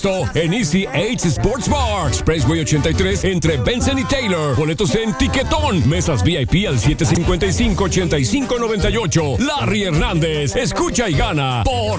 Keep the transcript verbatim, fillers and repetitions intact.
En Easy Eight Sports Bar, Expressway ochenta y tres entre Benson y Taylor. Boletos en Tiquetón. Mesas V I P al siete cinco cinco, ocho cinco nueve ocho. Larry Hernández, escucha y gana por